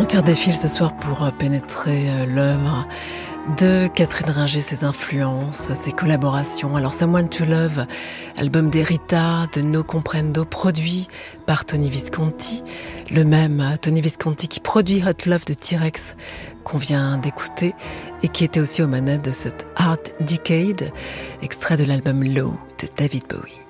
tire des fils ce soir pour pénétrer l'œuvre de Catherine Ringer, ses influences, ses collaborations. Alors Someone to Love, album d'Erita, de No Comprendo, produit par Tony Visconti, le même Tony Visconti qui produit Hot Love de T-Rex qu'on vient d'écouter et qui était aussi aux manettes de cette Art Decade, extrait de l'album Low de David Bowie.